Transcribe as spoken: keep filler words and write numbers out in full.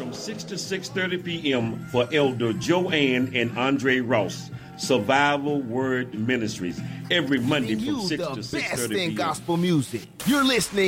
from six to six thirty p.m. for Elder Joanne and Andre Ross. Survival Word Ministries every Monday from six to six thirty p.m. gospel music. You're listening